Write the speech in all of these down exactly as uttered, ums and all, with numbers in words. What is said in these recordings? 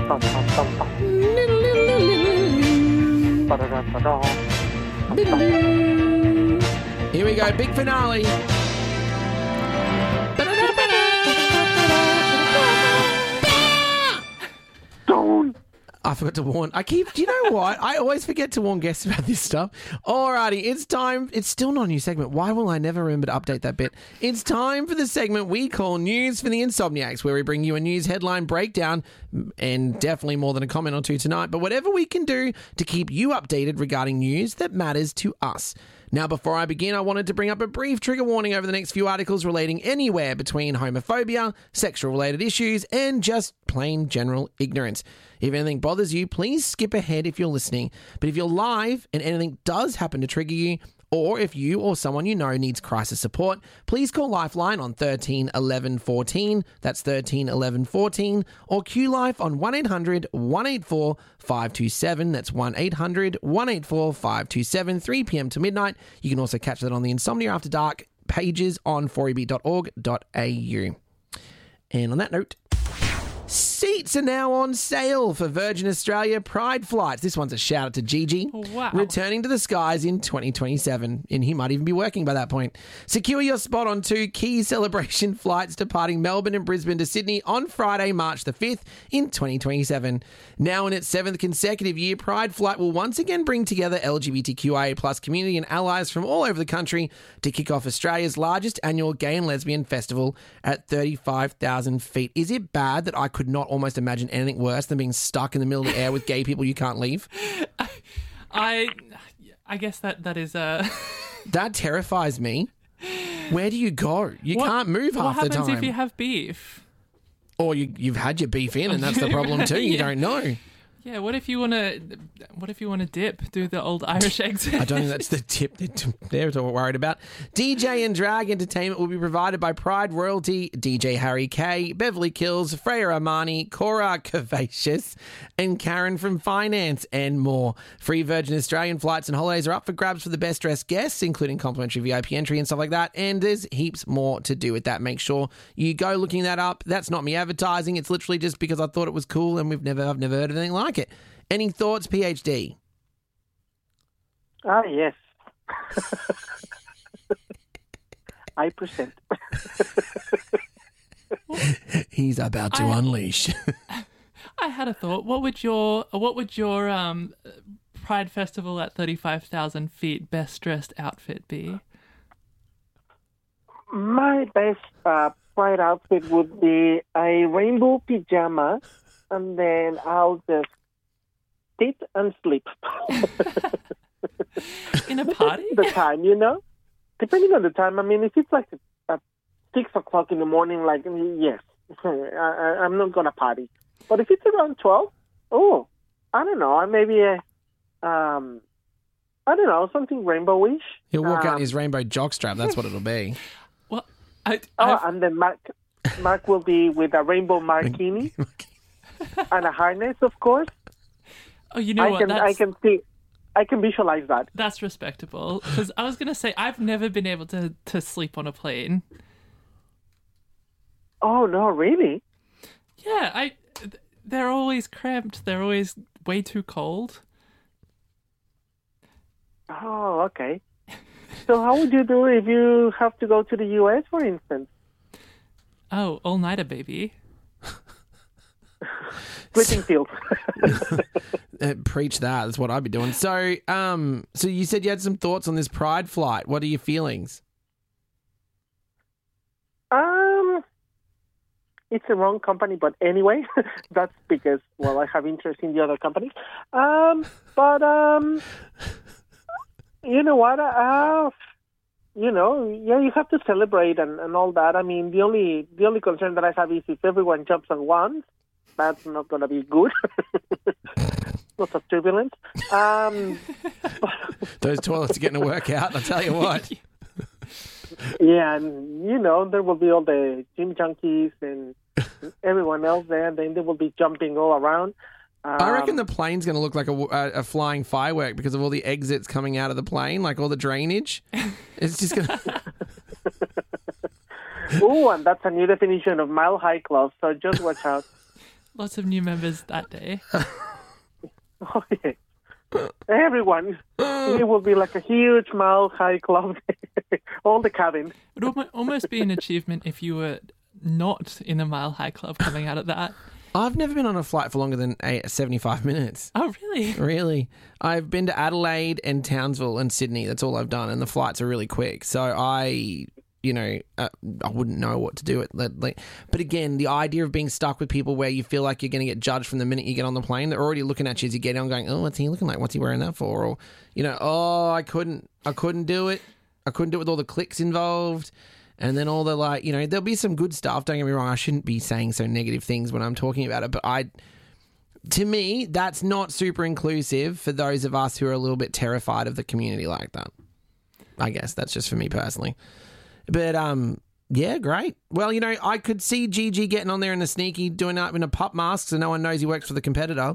Bum, bum, bum, bum. Ba-da-da-da-da. Here we go, big finale. Don't. I forgot to warn. I keep. Do you know what? I always forget to warn guests about this stuff. Alrighty, it's time. It's still not a new segment. Why will I never remember to update that bit? It's time for the segment we call News for the Insomniacs, where we bring you a news headline breakdown, and definitely more than a comment or two tonight. But whatever we can do to keep you updated regarding news that matters to us. Now, before I begin, I wanted to bring up a brief trigger warning over the next few articles relating anywhere between homophobia, sexual-related issues, and just plain general ignorance. If anything bothers you, please skip ahead if you're listening. But if you're live and anything does happen to trigger you, or if you or someone you know needs crisis support, please call Lifeline on thirteen eleven fourteen, that's thirteen eleven fourteen, or Q Life on one eight hundred one eight four five two seven, that's one eight hundred one eight four five two seven, three p.m. to midnight. You can also catch that on the Insomnia After Dark pages on four e b dot org dot a u. And on that note, seats are now on sale for Virgin Australia Pride flights. This one's a shout out to Gigi. Wow. Returning to the skies in twenty twenty-seven. And he might even be working by that point. Secure your spot on two key celebration flights departing Melbourne and Brisbane to Sydney on Friday, March the fifth in twenty twenty-seven. Now in its seventh consecutive year, Pride Flight will once again bring together L G B T Q I A plus community and allies from all over the country to kick off Australia's largest annual gay and lesbian festival at thirty-five thousand feet. Is it bad that I could not almost imagine anything worse than being stuck in the middle of the air with gay people you can't leave? I I guess that, that is... Uh... That terrifies me. Where do you go? You What- can't move half the What time. happens if you have beef? Or you, you've had your beef in and that's the problem too. You Yeah. don't know. Yeah, what if you want to... What if you want to dip? Do the old Irish exit? I don't think that's the tip that they're all worried about. D J and drag entertainment will be provided by Pride Royalty, D J Harry Kay, Beverly Kills, Freya Armani, Cora Curvaceous, and Karen from Finance, and more. Free Virgin Australian flights and holidays are up for grabs for the best dressed guests, including complimentary V I P entry and stuff like that. And there's heaps more to do with that. Make sure you go looking that up. That's not me advertising. It's literally just because I thought it was cool and we've never, I've never heard of anything like it. Any thoughts, PhD? Ah, yes. I present. He's about to I- unleash. I had a thought. What would your what would your um Pride Festival at thirty-five thousand feet best dressed outfit be? My best uh, pride outfit would be a rainbow pajama, and then I'll just sit and sleep. In a party? The time, you know? Depending on the time. I mean, if it's like at six o'clock in the morning, like, yes, I, I, I'm not going to party. But if it's around twelve, oh, I don't know, maybe a, um, I don't know, something rainbowish. He'll walk out Um, in his rainbow jockstrap. That's what it'll be. Well, I, Oh, I've- and then Mark, Mark will be with a rainbow martini and a harness, of course. oh, you know I what? can, That's, I can see, I can visualize that. that's respectable. Because I was going to say, I've never been able to, to sleep on a plane. Oh no, really? Yeah, I. They're always cramped. They're always way too cold. Oh, okay. So how would you do if you have to go to the U S, for instance? Oh, all nighter, baby. Splitting fields. Uh, preach that. That's what I'd be doing. So, um, so you said you had some thoughts on this Pride flight. What are your feelings? um, it's the wrong company, but anyway, that's because, well, I have interest in the other companies. Um, but, um, you know what? Uh, you know, yeah, you have to celebrate and, and all that. I mean, the only the only concern that I have is if everyone jumps at once, that's not going to be good. Lots of turbulence. Um, Those toilets are getting to work out. I'll tell you what. yeah, and, you know, there will be all the gym junkies and everyone else there. Then they will be jumping all around. Um, I reckon the plane's going to look like a, a, a flying firework because of all the exits coming out of the plane, like all the drainage. It's just going to... Oh, and that's a new definition of mile high club, so just watch out. lots of new members that day. Oh, yeah. Everyone. It will be like a huge Mile High Club. All the cabins. It would almo- almost be an achievement if you were not in a Mile High Club coming out of that. I've never been on a flight for longer than eight, seventy-five minutes. Oh, really? Really? I've been to Adelaide and Townsville and Sydney. That's all I've done. And the flights are really quick. So I, you know, uh, I wouldn't know what to do. It, like, but again, the idea of being stuck with people where you feel like you're going to get judged from the minute you get on the plane, they're already looking at you as you get on going, oh, what's he looking like? What's he wearing that for? Or, you know, oh, I couldn't, I couldn't do it. I couldn't do it with all the clicks involved. And then all the, like, you know, there'll be some good stuff. Don't get me wrong. I shouldn't be saying so negative things when I'm talking about it. But I, to me, that's not super inclusive for those of us who are a little bit terrified of the community like that. I guess that's just for me personally. But, um, yeah, great. Well, you know, I could see Gigi getting on there in the sneaky, doing that in a pup mask so no one knows he works for the competitor.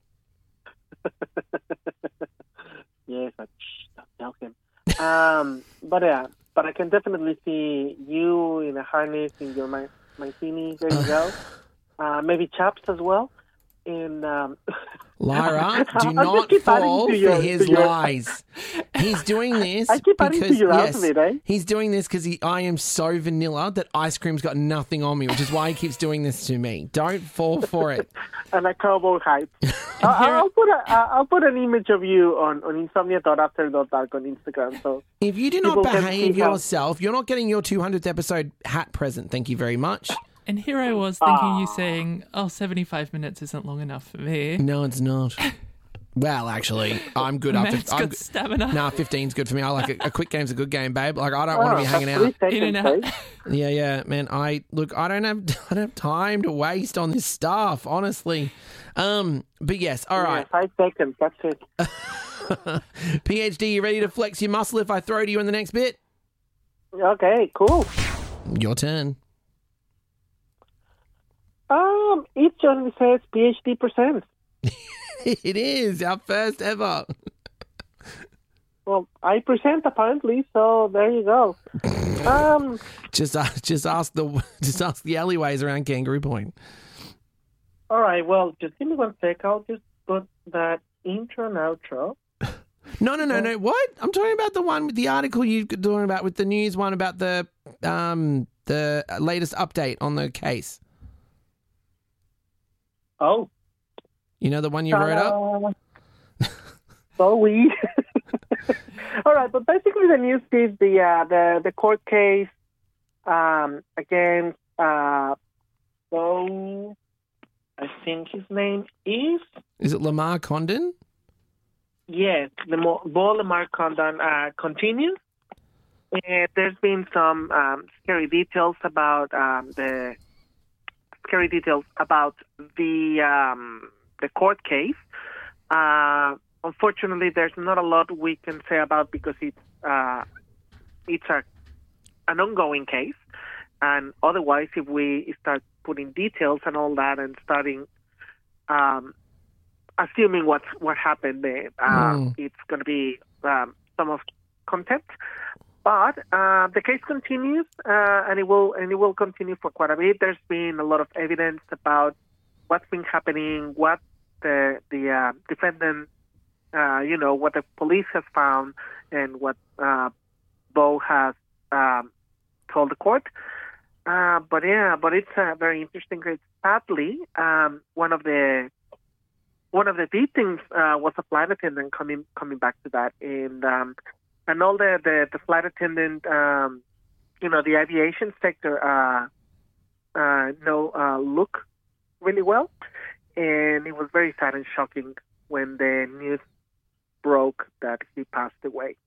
Yes, but shh, don't tell him. Um, but yeah. But I can definitely see you in a harness in your my Mancini. There you go. Uh, maybe chaps as well. And um, Lyra, do I'll not just keep adding fall to your- for his to your- lies. He's doing this I keep adding to because your yes, outfit, eh? he's doing this because he, I am so vanilla that ice cream's got nothing on me, which is why he keeps doing this to me. Don't fall for it. And a cowboy hat. I'll, I'll put a, I'll put an image of you on on insomnia dot after dot dark on Instagram. So If you do not people can behave see how- yourself, you're not getting your two hundredth episode hat present. Thank you very much. And here I was thinking you saying, oh, seventy-five minutes isn't long enough for me. No, it's not. Well, actually, I'm good after. Matt's I'm got good. stamina. Nah, fifteen's good for me. I like a, a quick game's a good game, babe. Like I don't want to Oh, be hanging that's out. three In and seconds, out. eh? Yeah, yeah, man. I look. I don't have. I don't have time to waste on this stuff, honestly. Um, but yes, all right. Yeah, five seconds. That's it. PhD, you ready to flex your muscle if I throw to you in the next bit? Okay, cool. Your turn. Um, it only says PhD percent. It is our first ever. Well, I present apparently, so there you go. Um, Just, uh, just ask the, just ask the alleyways around Kangaroo Point. all right. Well, just give me one sec. I'll just put that intro and outro. No, no, no, no. What? I'm talking about the one with the article you're talking about with the news one about the, um, the latest update on the case. Oh, You know the one you wrote up. uh, sorry. All right, but basically the news is the uh, the the court case um, against uh, Bo. I think his name is Is it Lamar Condon? yes, the Mo- Bo Lamar Condon uh, continues. And there's been some um, scary details about um, the scary details about the um, the court case. Uh, unfortunately, there's not a lot we can say about because it's uh, it's a, an ongoing case. And otherwise, if we start putting details and all that and starting um, assuming what what happened there, uh, Mm. it's going to be um, some of contempt. But uh, the case continues, uh, and it will and it will continue for quite a bit. There's been a lot of evidence about what's been happening, what the the uh, defendant, uh, you know, what the police has found, and what uh, Bo has um, told the court. Uh, but yeah, but it's a very interesting case. Sadly, um, one of the one of the victims uh, was a flight attendant coming coming back to that, and. Um, And all the, the, the flight attendant, um, you know, the aviation sector, uh, uh, know, uh, look really well. And it was very sad and shocking when the news broke that he passed away.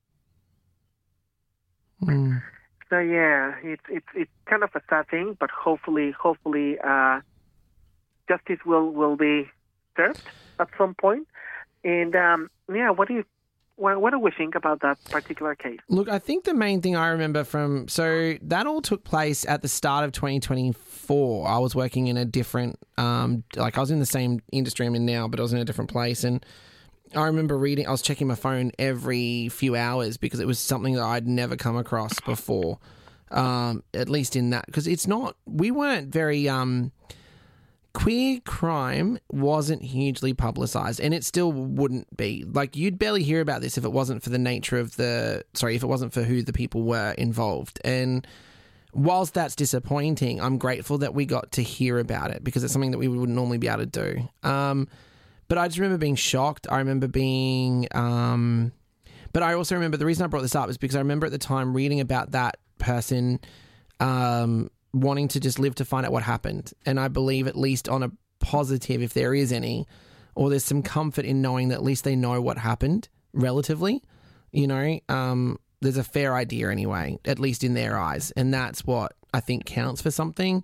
Mm. So yeah, it's, it's, it's kind of a sad thing, but hopefully, hopefully, uh, justice will, will be served at some point. And, um, yeah, what do you What, what do we think about that particular case? Look, I think the main thing I remember from... So that all took place at the start of twenty twenty-four. I was working in a different... Um, like, I was in the same industry I'm in now, but I was in a different place. And I remember reading... I was checking my phone every few hours because it was something that I'd never come across before. Um, at least in that... Because it's not... We weren't very... Um, queer crime wasn't hugely publicized, and it still wouldn't be. Like, you'd barely hear about this if it wasn't for the nature of the, sorry, if it wasn't for who the people were involved. And whilst that's disappointing, I'm grateful that we got to hear about it because it's something that we wouldn't normally be able to do. Um, but I just remember being shocked. I remember being, um, but I also remember the reason I brought this up is because I remember at the time reading about that person, um, wanting to just live to find out what happened. And I believe, at least on a positive, if there is any, or there's some comfort in knowing that at least they know what happened relatively, you know, um, there's a fair idea anyway, at least in their eyes. And that's what I think counts for something.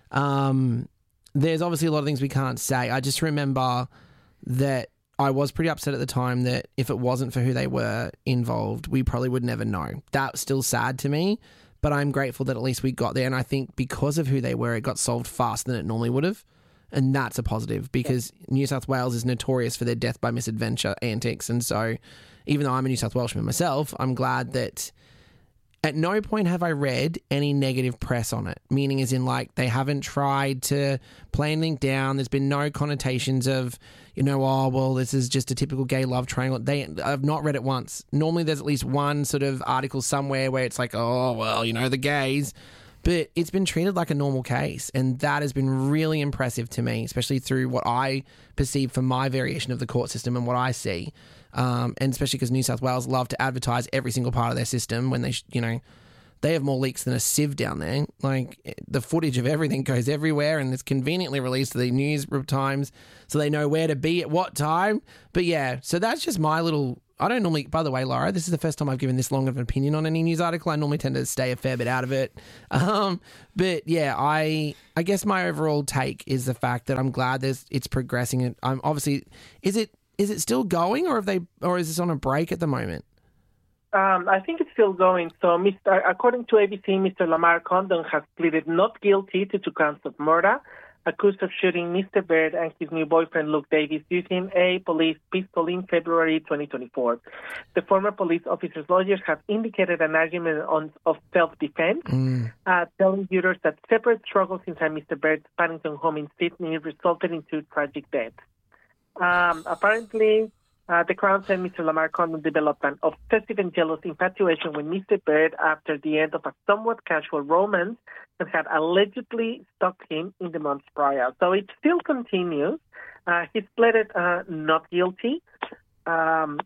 Um, there's obviously a lot of things we can't say. I just remember that I was pretty upset at the time that if it wasn't for who they were involved, we probably would never know. That's still sad to me. But I'm grateful that at least we got there. And I think because of who they were, it got solved faster than it normally would have. And that's a positive because New South Wales is notorious for their death by misadventure antics. And so even though I'm a New South Welshman myself, I'm glad that at no point have I read any negative press on it. Meaning as in, like, they haven't tried to play anything down. There's been no connotations of, you know, oh, well, this is just a typical gay love triangle. They, I've not read it once. Normally there's at least one sort of article somewhere where it's like, oh, well, you know, the gays. But it's been treated like a normal case. And that has been really impressive to me, especially through what I perceive from my variation of the court system and what I see. Um, and especially because New South Wales love to advertise every single part of their system when they, sh- you know, they have more leaks than a sieve down there. Like, the footage of everything goes everywhere and it's conveniently released to the news times so they know where to be at what time. But yeah, so that's just my little... I don't normally... By the way, Laura, this is the first time I've given this long of an opinion on any news article. I normally tend to stay a fair bit out of it. Um, but yeah, I I guess my overall take is the fact that I'm glad there's it's progressing. And I'm obviously... Is it is it still going, or have they, or is this on a break at the moment? Um, I think it's still going. So, Mister according to A B C, Mister Lamar Condon has pleaded not guilty to two counts of murder, accused of shooting Mister Baird and his new boyfriend Luke Davis using a police pistol in February twenty twenty-four. The former police officer's lawyers have indicated an argument on, of self-defense, mm. uh, telling jurors that separate struggles inside Mister Baird's Paddington home in Sydney resulted in two tragic deaths. Um, apparently... Uh, the Crown said Mister Lamar Condon developed an obsessive and jealous infatuation with Mister Baird after the end of a somewhat casual romance and had allegedly stalked him in the months prior. So it still continues. Uh, he's pleaded uh, not guilty. Um,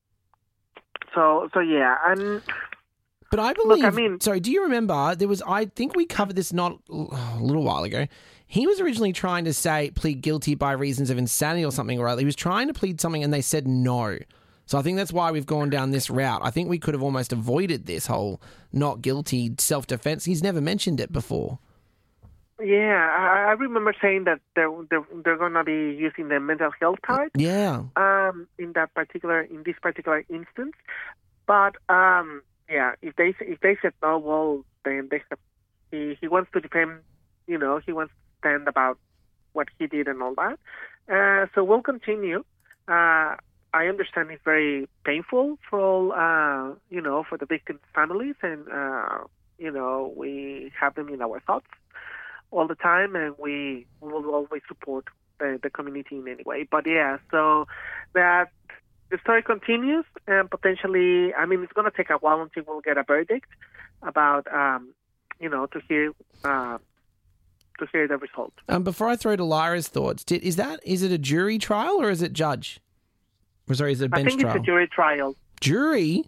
so, so yeah. And but I believe. Look, I mean, sorry, do you remember there was? I think we covered this not a little while ago. He was originally trying to say plead guilty by reasons of insanity or something, or other. He was trying to plead something and they said no. So I think that's why we've gone down this route. I think we could have almost avoided this whole not guilty self-defense. He's never mentioned it before. Yeah, I, I remember saying that they're, they're, they're going to be using the mental health card. Yeah. Um, in that particular, in this particular instance. But, um, yeah, if they if they said no, well, then they have, he, he wants to defend, you know, he wants about what he did and all that. Uh, so we'll continue. Uh, I understand it's very painful for all, uh, you know, for the victims' families, and, uh, you know, we have them in our thoughts all the time, and we will always support the, the community in any way. But yeah, so that the story continues, and potentially, I mean, it's going to take a while until we'll get a verdict about, um, you know, to hear... Uh, to hear the result. Um, before I throw to Lyra's thoughts, did, is that is it a jury trial or is it judge? Or sorry, is it a bench trial? I think trial? it's a jury trial. Jury?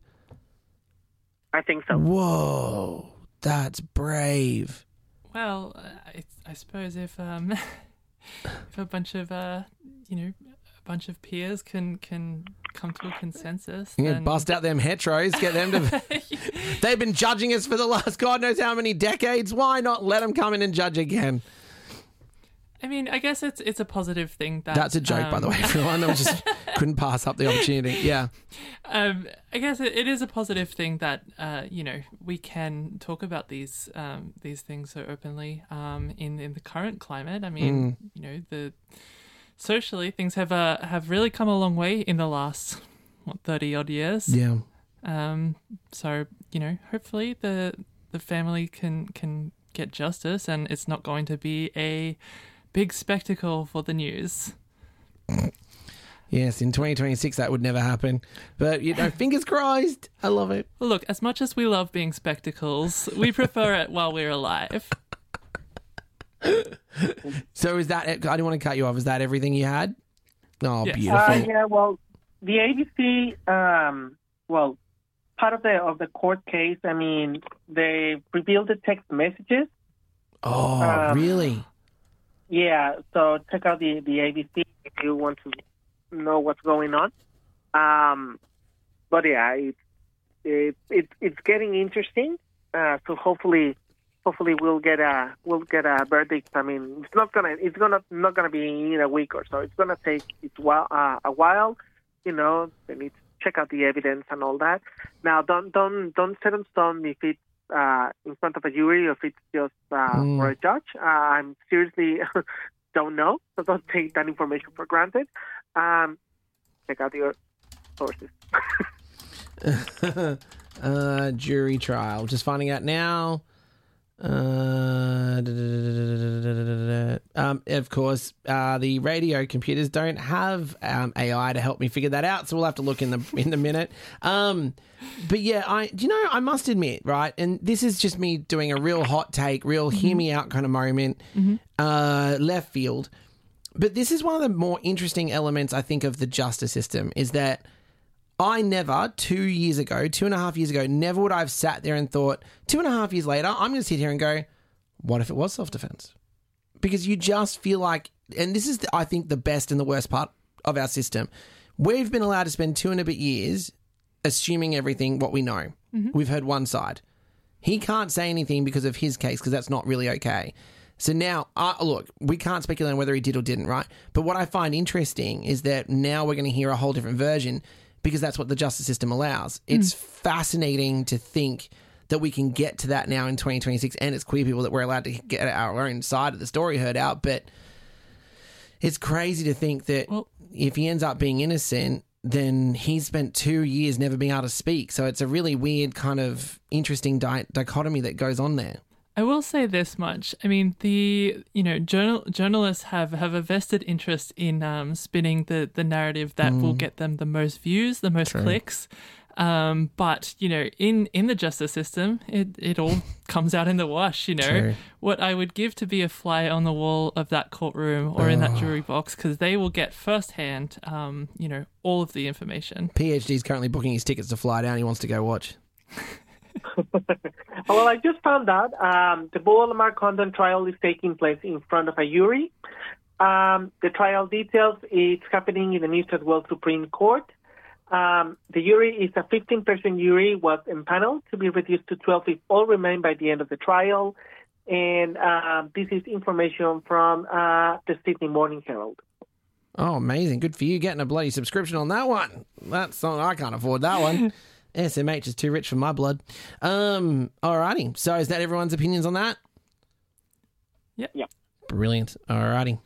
I think so. Whoa, that's brave. Well, I, I suppose if um, if a bunch of uh, you know, a bunch of peers can can come to a consensus, yeah, then... bust out them heteros, get them to. They've been judging us for the last God knows how many decades. Why not let them come in and judge again? I mean, I guess it's it's a positive thing that... That's a joke, um... by the way, everyone. I just couldn't pass up the opportunity. Yeah. Um, I guess it, it is a positive thing that, uh, you know, we can talk about these um, these things so openly um, in, in the current climate. I mean, mm. you know, the socially, things have uh, have really come a long way in the last, what, thirty-odd years. Yeah. Um, so, you know, hopefully the the family can, can get justice and it's not going to be a big spectacle for the news. Yes, in twenty twenty-six that would never happen. But, you know, fingers crossed. I love it. Well, look, as much as we love being spectacles, we prefer it while we're alive. So is that, I didn't want to cut you off, is that everything you had? Oh, Yes. beautiful. Uh, yeah, well, the A B C, um, well, part of the of the court case, I mean, they revealed the text messages. Oh, Um, really? Yeah, so check out the, the A B C if you want to know what's going on. Um, but yeah, it's it, it, it's getting interesting. Uh, so hopefully, hopefully we'll get a we'll get a verdict. I mean, it's not gonna it's gonna not gonna be in a week or so. It's gonna take it's while, uh, a while. You know, they need to check out the evidence and all that. Now, don't don't don't set in stone if it's uh, in front of a jury or if it's just uh, Mm. for a judge. Uh, I'm seriously don't know, so don't take that information for granted. Um, check out your sources. uh, jury trial. Just finding out now. Uh, um, of course, uh, the radio computers don't have um, A I to help me figure that out, so we'll have to look in the in the minute. Um, but yeah, I do you know I must admit, right, and this is just me doing a real hot take, real hear me out kind of moment, uh, left field. But this is one of the more interesting elements, I think, of the justice system is that I never, two years ago, two and a half years ago, never would I have sat there and thought, two and a half years later, I'm going to sit here and go, what if it was self-defense? Because you just feel like, and this is, the, I think, the best and the worst part of our system. We've been allowed to spend two and a bit years assuming everything, what we know. Mm-hmm. We've heard one side. He can't say anything because of his case, because that's not really okay. So now, uh, look, we can't speculate on whether he did or didn't, right? But what I find interesting is that now we're going to hear a whole different version because that's what the justice system allows. It's mm. fascinating to think that we can get to that now in twenty twenty-six, and it's queer people that we're allowed to get our own side of the story heard out. But it's crazy to think that well, if he ends up being innocent, then he's spent two years never being able to speak. So it's a really weird kind of interesting di- dichotomy that goes on there. I will say this much. I mean, the you know journal journalists have, have a vested interest in um, spinning the, the narrative that mm. will get them the most views, the most True. clicks. Um, but you know, in, in the justice system, it, it all comes out in the wash. You know, True. What I would give to be a fly on the wall of that courtroom or oh. in that jury box, because they will get firsthand, um, you know, all of the information. PhD is currently booking his tickets to fly down. He wants to go watch. Well, I just found out um, the Beau Lamar Condon trial is taking place in front of a jury. Um, the trial details, it's happening in the New South Wales Supreme Court. Um, the jury is a fifteen-person jury, was empaneled to be reduced to twelve if all remain by the end of the trial. And uh, this is information from uh, the Sydney Morning Herald. Oh, amazing. Good for you getting a bloody subscription on that one. That's something I can't afford that one. S M H is too rich for my blood. Um, alrighty. So is that everyone's opinions on that? Yep. Yep. Brilliant. Alrighty.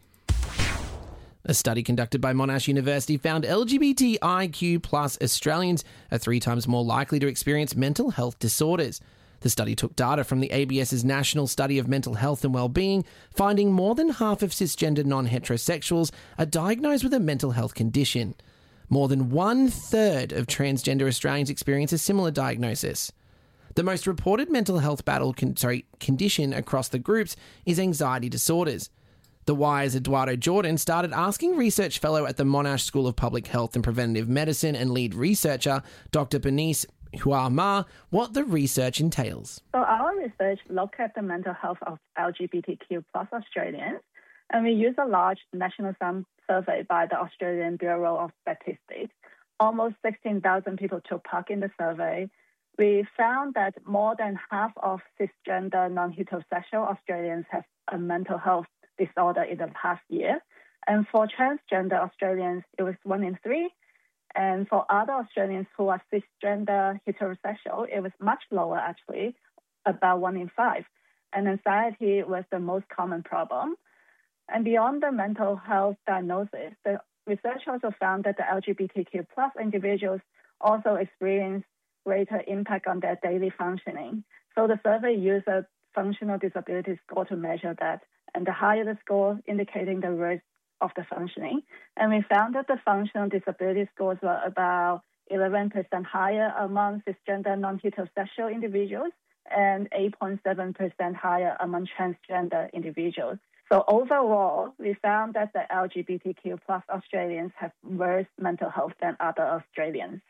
A study conducted by Monash University found L G B T I Q plus Australians are three times more likely to experience mental health disorders. The study took data from the A B S's National Study of Mental Health and Wellbeing, finding more than half of cisgender non-heterosexuals are diagnosed with a mental health condition. More than one-third of transgender Australians experience a similar diagnosis. The most reported mental health battle con- sorry, condition across the groups is anxiety disorders. The Wire's Eduardo Jordan started asking research fellow at the Monash School of Public Health and Preventative Medicine and lead researcher, Doctor Bernice Huama, what the research entails. So our research looked at the mental health of L G B T Q plus Australians, and we used a large national sample survey by the Australian Bureau of Statistics. Almost sixteen thousand people took part in the survey. We found that more than half of cisgender non-heterosexual Australians have a mental health disorder in the past year. And for transgender Australians, it was one in three. And for other Australians who are cisgender heterosexual, it was much lower, actually, about one in five. And anxiety was the most common problem. And beyond the mental health diagnosis, the research also found that the L G B T Q plus individuals also experience greater impact on their daily functioning. So the survey used a functional disability score to measure that. and the higher the score, indicating the worst of the functioning. And we found that the functional disability scores were about eleven percent higher among cisgender non-heterosexual individuals and eight point seven percent higher among transgender individuals. So overall, we found that the L G B T Q plus Australians have worse mental health than other Australians.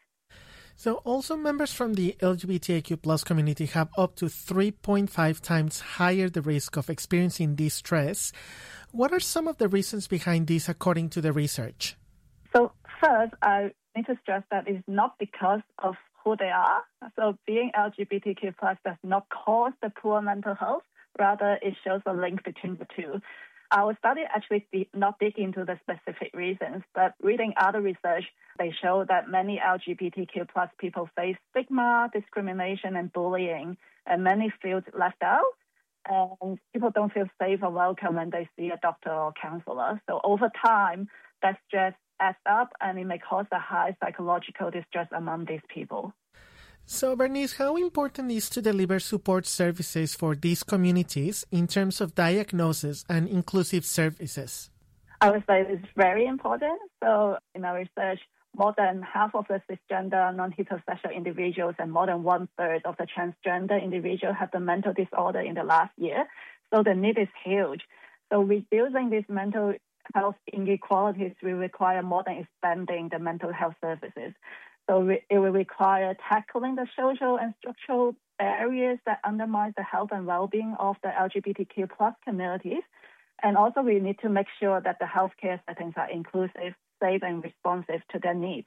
So also members from the L G B T I Q plus community have up to three point five times higher the risk of experiencing distress. What are some of the reasons behind this according to the research? So first, I need to stress that it's not because of who they are. So being L G B T Q plus does not cause the poor mental health. Rather, it shows a link between the two. Our study actually did not dig into the specific reasons, but reading other research, they show that many L G B T Q plus people face stigma, discrimination, and bullying, and many feel left out. And people don't feel safe or welcome when they see a doctor or counselor. So over time, that stress adds up, and it may cause a high psychological distress among these people. So, Bernice, how important is to deliver support services for these communities in terms of diagnosis and inclusive services? I would say it's very important. So, in our research, more than half of the cisgender non-heterosexual individuals and more than one-third of the transgender individuals have the mental disorder in the last year. So the need is huge. So reducing these mental health inequalities will require more than expanding the mental health services. So it will require tackling the social and structural barriers that undermine the health and well-being of the L G B T Q plus communities. And also we need to make sure that the healthcare settings are inclusive, safe, and responsive to their needs.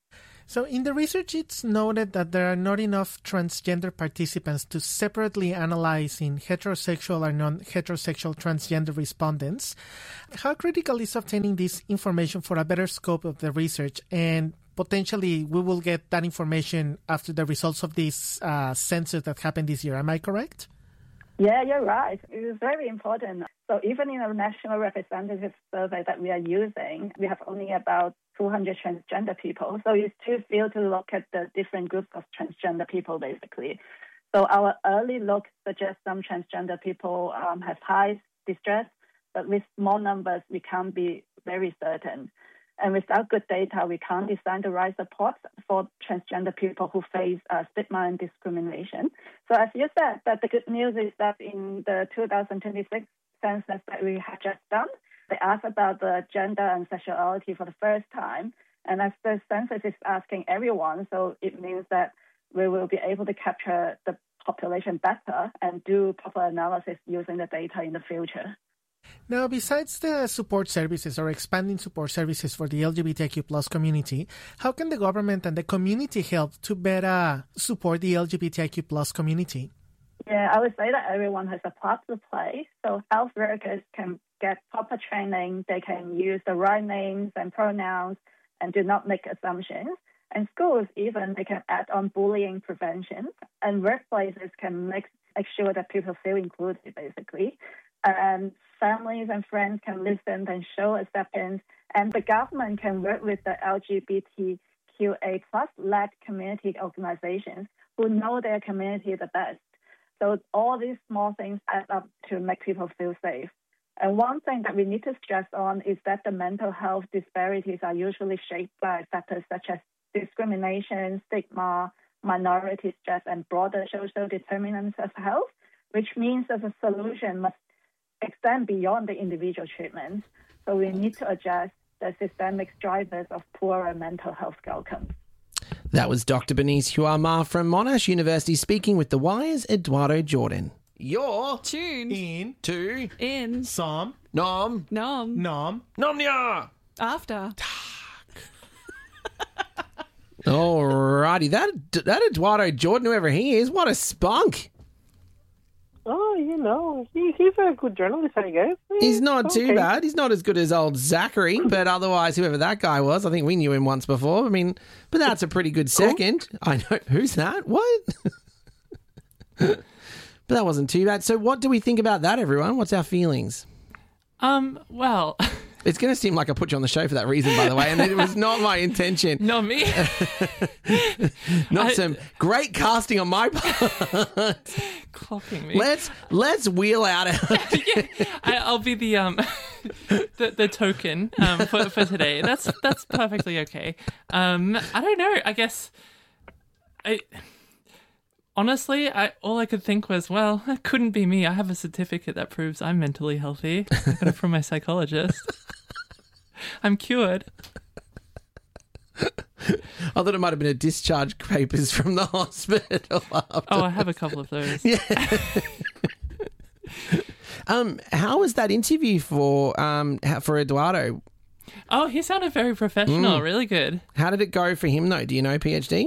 So in the research, it's noted that there are not enough transgender participants to separately analyze in heterosexual or non-heterosexual transgender respondents. How critical is obtaining this information for a better scope of the research? And potentially we will get that information after the results of this uh, census that happened this year. Am I correct? Yeah, you're right. It is very important. So even in a national representative survey that we are using, we have only about two hundred transgender people. So it's too few to look at the different groups of transgender people, basically. So our early look suggests some transgender people um, have high distress, but with small numbers, we can't be very certain. And without good data, we can't design the right support for transgender people who face uh, stigma and discrimination. So as you said, that the good news is that in the two thousand twenty-six census that we have just done, they asked about the gender and sexuality for the first time. And as the census is asking everyone, so it means that we will be able to capture the population better and do proper analysis using the data in the future. Now, besides the support services or expanding support services for the L G B T Q plus community, how can the government and the community help to better support the L G B T Q plus community? Yeah, I would say that everyone has a part to play. So health workers can get proper training, they can use the right names and pronouns and do not make assumptions. And schools even, they can add on bullying prevention. And workplaces can make, make sure that people feel included, basically. And families and friends can listen and show acceptance. And the government can work with the L G B T Q A plus-led community organizations who know their community the best. So all these small things add up to make people feel safe. And one thing that we need to stress on is that the mental health disparities are usually shaped by factors such as discrimination, stigma, minority stress, and broader social determinants of health, which means that the solution must extend beyond the individual treatments. So we need to address the systemic drivers of poorer mental health outcomes. That was Doctor Bernice Huama from Monash University speaking with The Wire's Eduardo Jordan. You're Tuned In to in Som Nom Nom Nom Nomnia. After. Alrighty, that that Eduardo Jordan, whoever he is, what a spunk. Oh, you know, he, he's a good journalist, I guess. He's not okay. too bad. He's not as good as old Zachary, but otherwise, whoever that guy was, I think we knew him once before. I mean, but that's a pretty good second. I know. Who's that? What? But that wasn't too bad. So what do we think about that, everyone? What's our feelings? Um, well, It's going to seem like I put you on the show for that reason, by the way, and it was not my intention. Not me. Not I- some great casting on my part. Clocking me. let's let's wheel out. Our- yeah, I, I'll be the um the, the token um for, for today. That's that's perfectly okay. Um, I don't know. I guess I honestly, I all I could think was, well, it couldn't be me. I have a certificate that proves I'm mentally healthy. I got it from my psychologist. I'm cured. I thought it might have been a discharge papers from the hospital. Oh, I have a couple of those. Yeah. um, how was that interview for um how- for Eduardo? Oh, he sounded very professional. Really good. How did it go for him though? Do you know, PhD?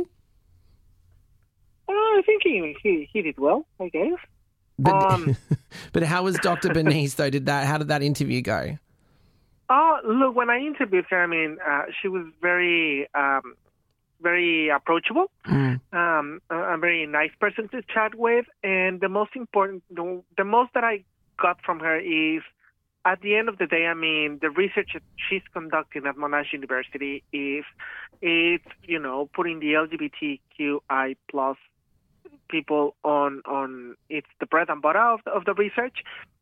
Uh, I think he, he he did well, I guess. But, Um, but how was Doctor Bernice though? Did that? How did that interview go? Oh, look, when I interviewed her, I mean, uh, she was very, um, very approachable, Mm. um, a, a very nice person to chat with. And the most important, the, the most that I got from her is, at the end of the day, I mean, the research that she's conducting at Monash University is, it's, you know, putting the L G B T Q I plus people on, on, it's the bread and butter of, of the research.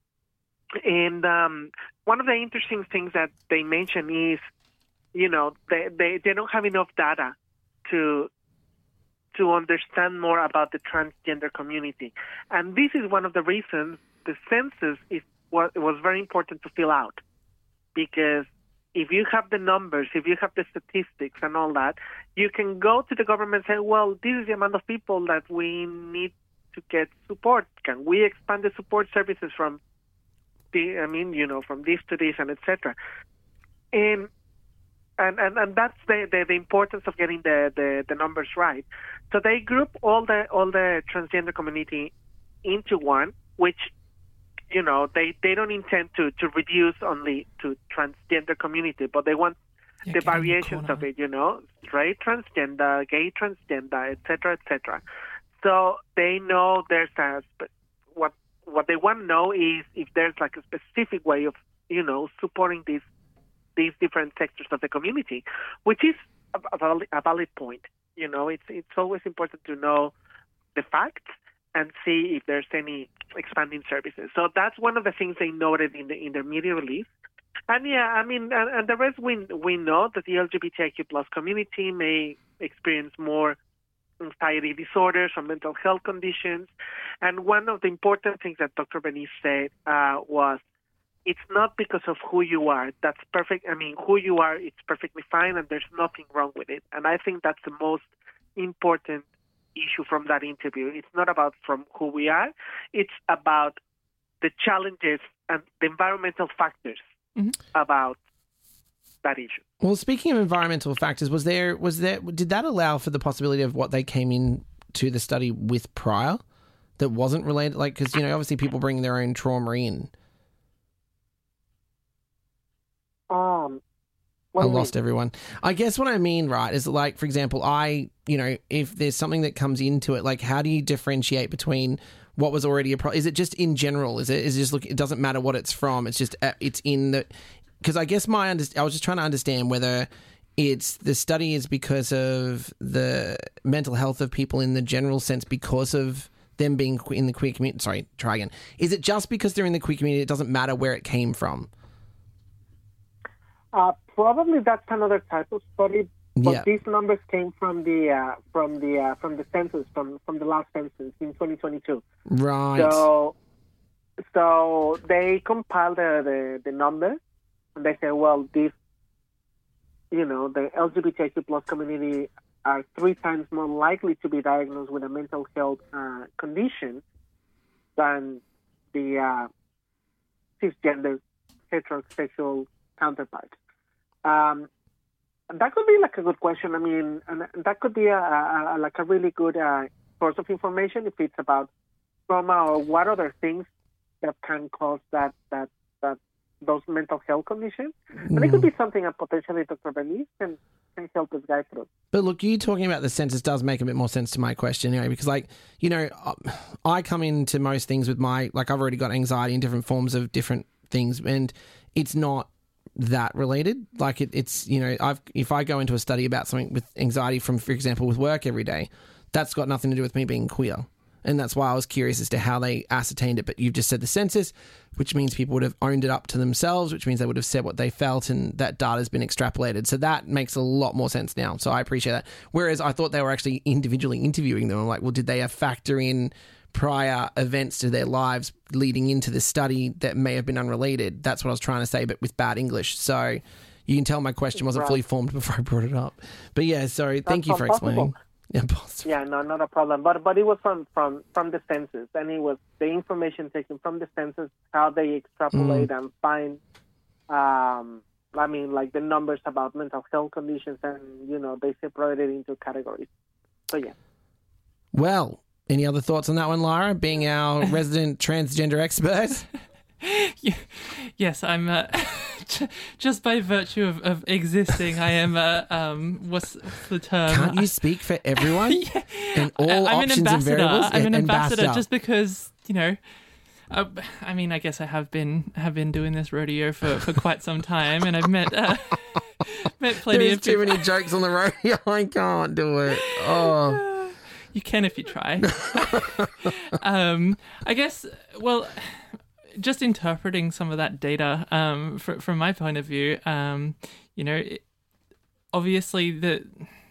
And um, one of the interesting things that they mention is, you know, they, they, they don't have enough data to to understand more about the transgender community. And this is one of the reasons the census is what was very important to fill out. Because if you have the numbers, if you have the statistics and all that, you can go to the government and say, well, this is the amount of people that we need to get support. Can we expand the support services from I mean, you know, from this to this and et cetera. And, and and and that's the, the, the importance of getting the, the, the numbers right. So they group all the all the transgender community into one, which, you know, they, they don't intend to, to reduce only to transgender community, but they want Yeah, the get in the variations corner. of it, you know, straight transgender, gay transgender, et cetera, et cetera. So they know there's a sp- what. What they want to know is if there's like a specific way of, you know, supporting these these different sectors of the community, which is a, a, valid, a valid point. You know, it's it's always important to know the facts and see if there's any expanding services. So that's one of the things they noted in the in their media release. And yeah, I mean, and, and the rest we we know that the L G B T Q plus community may experience more anxiety disorders or mental health conditions. And one of the important things that Doctor Bernice said uh, was, it's not because of who you are. That's perfect. I mean, who you are, it's perfectly fine, and there's nothing wrong with it. And I think that's the most important issue from that interview. It's not about from who we are. It's about the challenges and the environmental factors Mm-hmm. about that issue. Well, speaking of environmental factors, was there was there did that allow for the possibility of what they came in to the study with prior that wasn't related? Like, because you know, obviously people bring their own trauma in. Um, what I do you lost mean? everyone. I guess what I mean, right, is like, for example, I, you know, if there's something that comes into it, like, how do you differentiate between what was already a problem? Is it just in general? Is it is it just look? It doesn't matter what it's from. It's just uh, it's in the. Because I guess my under, I was just trying to understand whether it's the study is because of the mental health of people in the general sense, because of them being que- in the queer community. Sorry, try again. Is it just because they're in the queer community? It doesn't matter where it came from. Uh, probably that's another type of study, but Yeah. these numbers came from the uh, from the uh, from the census from from the last census in twenty twenty-two. Right. So so they compiled the, the the numbers and they say, well, this, you know, the L G B T Q plus community are three times more likely to be diagnosed with a mental health uh, condition than the uh, cisgender heterosexual counterparts. Um, and that could be like a good question. I mean, and that could be a, a, a like a really good uh, source of information if it's about trauma or what other things that can cause that that that those mental health conditions. And it could be something that potentially Doctor Bernice can can help us guide through. But look, you talking about the census does make a bit more sense to my question anyway, because like, you know, I come into most things with my, like I've already got anxiety in different forms of different things, and it's not that related. Like it, it's, you know, I've if I go into a study about something with anxiety from, for example, with work every day, that's got nothing to do with me being queer. And that's why I was curious as to how they ascertained it. But you've just said the census, which means people would have owned it up to themselves, which means they would have said what they felt, and that data has been extrapolated. So that makes a lot more sense now. So I appreciate that. Whereas I thought they were actually individually interviewing them. I'm like, well, did they have factor in prior events to their lives leading into this study that may have been unrelated? That's what I was trying to say, but with bad English. So you can tell my question wasn't Right. fully formed before I brought it up. But yeah, sorry. Thank That's you for not possible. explaining. Yeah, possible. Yeah, no, not a problem. But but it was from, from, from the census, and it was the information taken from the census, how they extrapolate Mm. and find, um, I mean, like the numbers about mental health conditions, and, you know, they separate it into categories. So, yeah. Well, any other thoughts on that one, Lara, being our resident transgender expert? Yes, I'm. Uh, just by virtue of, of existing, I am. Uh, um, what's, what's the term? Can't you speak for everyone? Yeah. And all I'm options an and ambassador. variables? I'm an Yeah, ambassador, ambassador. just because, you know. Uh, I mean, I guess I have been have been doing this rodeo for, for quite some time, and I've met uh, met plenty There's of too people. many jokes on the rodeo. I can't do it. Oh, You can if you try. um, I guess. Well, just interpreting some of that data um, fr- from my point of view, um, you know, it, obviously the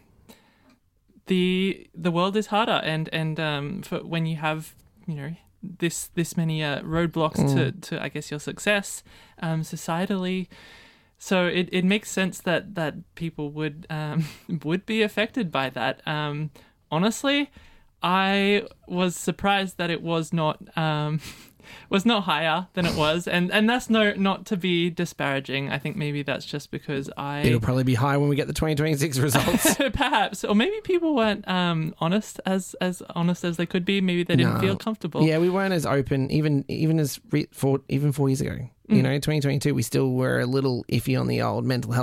the the world is harder, and and um, for when you have, you know, this this many uh, roadblocks Mm. to, to I guess your success um, societally. So it, it makes sense that, that people would um, would be affected by that. Um, honestly, I was surprised that it was not um, was not higher than it was, and, and that's no not to be disparaging. I think maybe that's just because I it'll probably be high when we get the twenty twenty-six results. perhaps, or maybe people weren't um, honest as as honest as they could be. Maybe they didn't No. feel comfortable. Yeah, we weren't as open, even even as re- four, even four years ago. You Mm. know, twenty twenty-two, we still were a little iffy on the old mental health